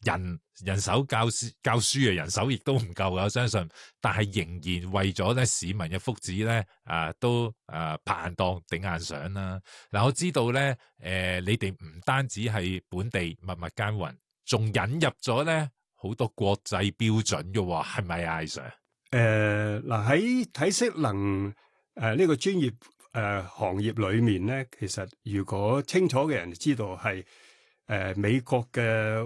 人手教書嘅人手亦都唔夠嘅，我相信。但係仍然為咗咧市民嘅福祉咧，都拍硬檔頂硬上啦。嗱，我知道咧，你哋唔單止係本地默默耕耘，仲引入咗咧好多國際標準嘅喎，係咪啊，Sir？ 嗱，喺體適能呢個專業行業裏面咧，其實如果清楚嘅人知道係美國嘅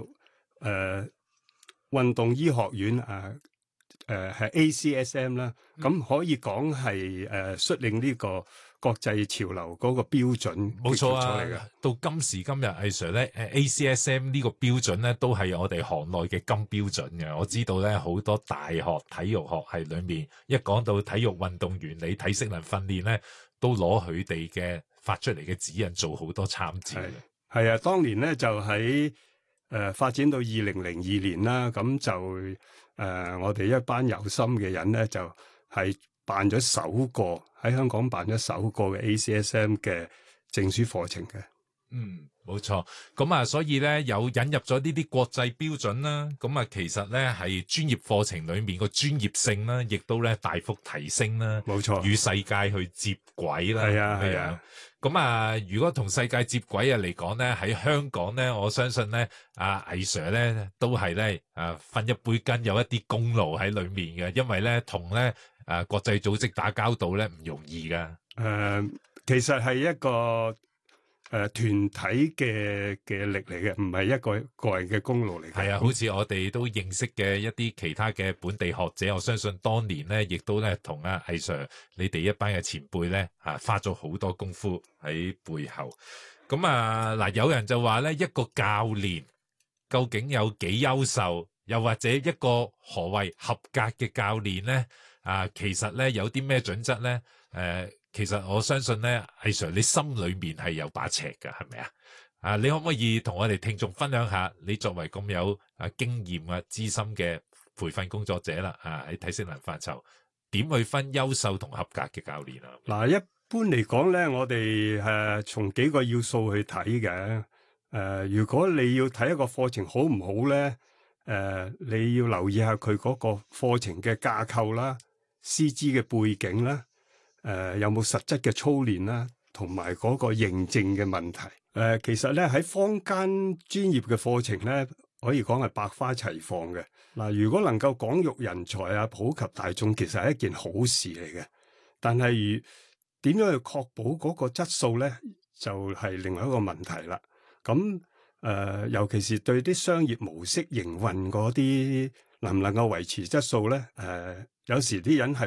運動醫學院係 ACSM 啦，咁可以講係率領呢個國際潮流嗰個標準， 冇錯啊！ 嚟嘅。 到今時今日，阿 Sir 咧，ACSM 呢個標準咧，都係我哋行內嘅金標準嘅。我知道咧，好多大學體育學系裏面，一講到體育運動原理、體適能訓練咧，都攞佢哋嘅發出嚟嘅指引做好多參照。 係啊，當年咧就喺發展到2002年啦，咁就我哋一班有心嘅人咧，就係辦咗首個喺香港辦咗首個嘅 ACSM 嘅證書課程嘅。 冇錯。咁啊，所以咧有引入咗呢啲國際標準啦。咁啊，其實咧係專業課程裏面個專業性啦，亦都咧大幅提升啦。 冇錯， 與世界去接軌啦。 係啊。 咁啊，如果同世界接軌啊嚟講咧，喺香港咧，我相信咧，魏 Sir 咧都係咧分一杯羹，有一啲功勞喺裏面嘅，因為咧同咧國際組織打交道咧唔容易噶。 其實係一個團體嘅力嚟嘅，唔係一個人嘅功勞嚟嘅。 係啊，好似我哋都認識嘅一啲其他嘅本地學者，我相信當年咧，亦都咧同魏 Sir 你哋一班嘅前輩咧花咗好多功夫喺背後。咁嗱，有人就話咧，一個教練究竟有幾優秀，又或者一個何謂合格嘅教練咧？其實咧有啲咩準則咧？其實我相信咧，魏 Sir 你心裏面係有把尺㗎，係咪啊？你可唔可以同我哋聽眾分享下，你作為咁有經驗資深嘅培訓工作者啦，喺體適能範疇，點去分優秀同合格嘅教練啊？ 嗱，一般嚟講咧，我哋從幾個要素去睇嘅。如果你要睇一個課程好唔好咧，你要留意下佢嗰個課程嘅架構啦、師資嘅背景啦。有冇實質嘅操練啦，同埋嗰個認證嘅問題。其實咧喺坊間專業嘅課程咧，可以講係百花齊放嘅。嗱，如果能夠廣育人才普及大眾，其實係一件好事嚟嘅。但係點樣去確保嗰個質素咧，就係另外一個問題啦。咁尤其是對啲商業模式營運嗰啲，能唔能夠維持質素咧？有時啲人係